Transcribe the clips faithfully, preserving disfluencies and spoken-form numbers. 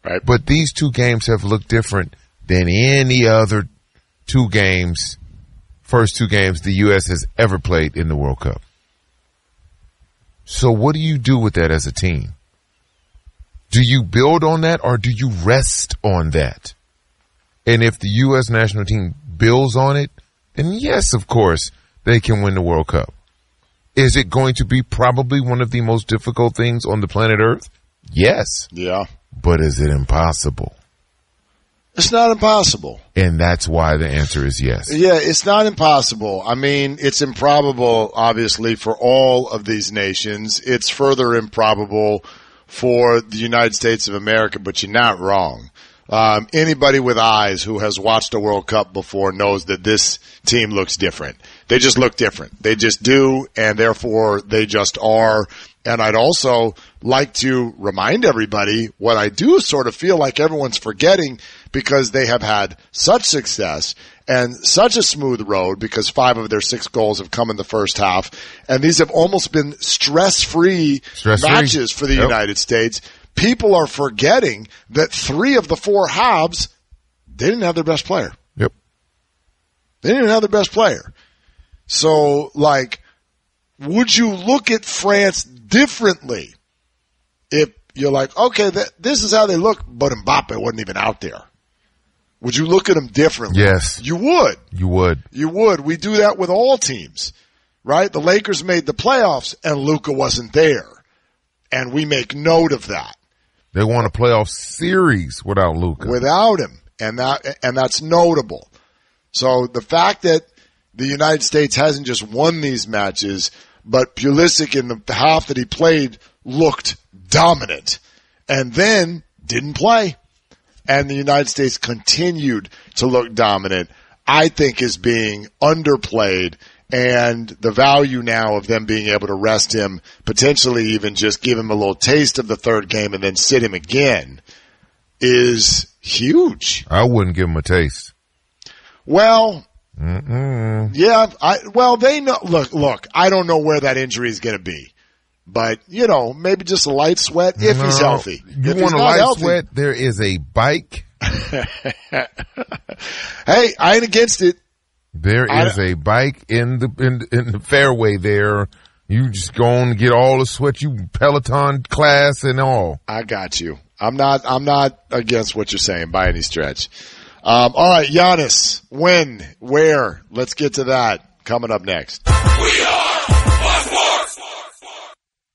Right. But these two games have looked different than any other two games, first two games the U S has ever played in the World Cup. So what do you do with that as a team? Do you build on that or do you rest on that? And if the U S national team builds on it, then yes, of course, they can win the World Cup. Is it going to be probably one of the most difficult things on the planet Earth? Yes. Yeah. But is it impossible? It's not impossible. And that's why the answer is yes. Yeah, it's not impossible. I mean, it's improbable, obviously, for all of these nations. It's further improbable for the United States of America, but you're not wrong. Um, anybody with eyes who has watched a World Cup before knows that this team looks different. They just look different. They just do, and therefore they just are. And I'd also like to remind everybody what I do sort of feel like everyone's forgetting, because they have had such success and such a smooth road, because five of their six goals have come in the first half. And these have almost been stress-free, stress-free. matches for the yep. United States. People are forgetting that three of the four halves, they didn't have their best player. Yep. They didn't have their best player. So, like, would you look at France differently if you're like, okay, th- this is how they look, but Mbappe wasn't even out there? Would you look at them differently? Yes. You would. You would. You would. We do that with all teams, right? The Lakers made the playoffs, and Luka wasn't there. And we make note of that. They won a playoff series without Luka. Without him. And that, and that's notable. So the fact that the United States hasn't just won these matches, but Pulisic in the half that he played looked dominant and then didn't play. And the United States continued to look dominant, I think is being underplayed. And the value now of them being able to rest him, potentially even just give him a little taste of the third game and then sit him again, is huge. I wouldn't give him a taste. Well, Mm-mm. yeah, I, well, they know, look, look, I don't know where that injury is going to be, but, you know, maybe just a light sweat if no, he's healthy. You if want a light healthy, sweat? There is a bike. Hey, I ain't against it. There is a bike in the in, in the fairway there. You just go on and get all the sweat, you Peloton class and all. I got you. I'm not I'm not against what you're saying by any stretch. Um, all right, Giannis, when, where? Let's get to that coming up next. We are Fox Sports.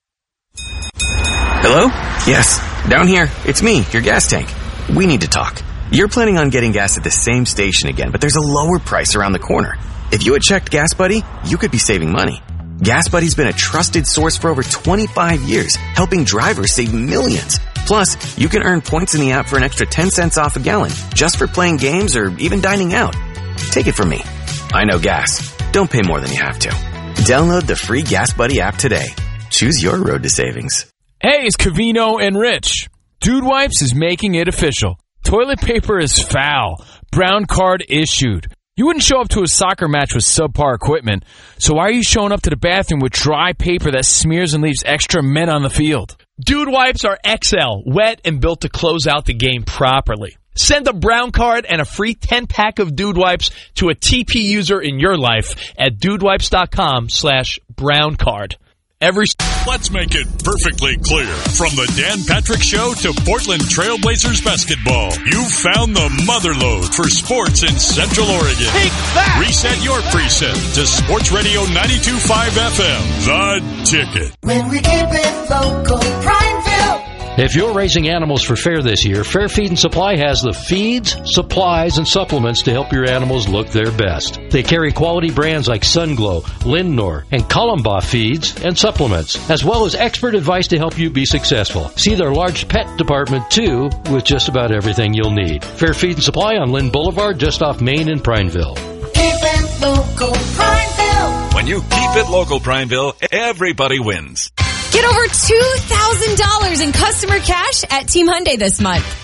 Hello? Yes, down here. It's me, your gas tank. We need to talk. You're planning on getting gas at the same station again, but there's a lower price around the corner. If you had checked Gas Buddy, you could be saving money. Gas Buddy's been a trusted source for over twenty-five years, helping drivers save millions. Plus, you can earn points in the app for an extra ten cents off a gallon, just for playing games or even dining out. Take it from me. I know gas. Don't pay more than you have to. Download the free Gas Buddy app today. Choose your road to savings. Hey, it's Covino and Rich. Dude Wipes is making it official. Toilet paper is foul. Brown card issued. You wouldn't show up to a soccer match with subpar equipment, so why are you showing up to the bathroom with dry paper that smears and leaves extra men on the field? Dude Wipes are X L, wet and built to close out the game properly. Send a brown card and a free ten-pack of Dude Wipes to a T P user in your life at dudewipes.com slash brown card. Every Let's make it perfectly clear. From the Dan Patrick Show to Portland Trailblazers basketball, you found the motherlode for sports in Central Oregon. Take that! Reset your preset to Sports Radio ninety-two point five F M, The Ticket. When we keep it local, Prineville. If you're raising animals for fair this year, Fair Feed and Supply has the feeds, supplies, and supplements to help your animals look their best. They carry quality brands like Sunglow, Lindnor, and Columba feeds and supplements, as well as expert advice to help you be successful. See their large pet department, too, with just about everything you'll need. Fair Feed and Supply on Lynn Boulevard, just off Main in Prineville. Keep it local, Prineville. When you keep it local, Prineville, everybody wins. Get over two thousand dollars in customer cash at Team Hyundai this month.